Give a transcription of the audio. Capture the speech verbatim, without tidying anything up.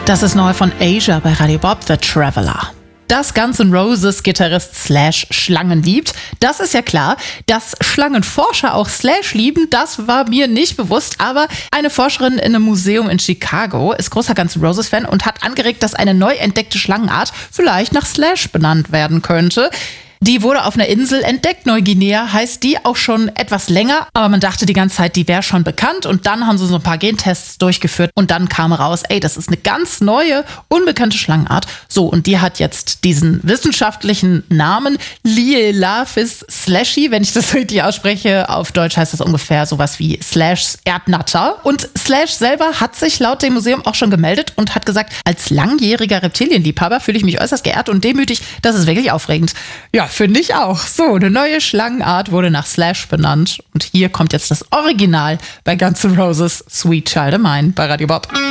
Das ist neu von Asia bei Radio Bob, The Traveler. Dass Guns N' Roses Gitarrist Slash Schlangen liebt, das ist ja klar. Dass Schlangenforscher auch Slash lieben, das war mir nicht bewusst. Aber eine Forscherin in einem Museum in Chicago ist großer Guns N' Roses-Fan und hat angeregt, dass eine neu entdeckte Schlangenart vielleicht nach Slash benannt werden könnte. Die wurde auf einer Insel entdeckt, Neuguinea heißt die, auch schon etwas länger. Aber man dachte die ganze Zeit, die wäre schon bekannt. Und dann haben sie so ein paar Gentests durchgeführt und dann kam raus, ey, das ist eine ganz neue, unbekannte Schlangenart. So, und die hat jetzt diesen wissenschaftlichen Namen Lielaphis slashy, wenn ich das richtig ausspreche. Auf Deutsch heißt das ungefähr sowas wie Slashs Erdnatter. Und Slash selber hat sich laut dem Museum auch schon gemeldet und hat gesagt, als langjähriger Reptilienliebhaber fühle ich mich äußerst geehrt und demütig. Das ist wirklich aufregend. Ja, finde ich auch. So, eine neue Schlangenart wurde nach Slash benannt. Und hier kommt jetzt das Original bei Guns N' Roses Sweet Child O' Mine bei Radio Bob.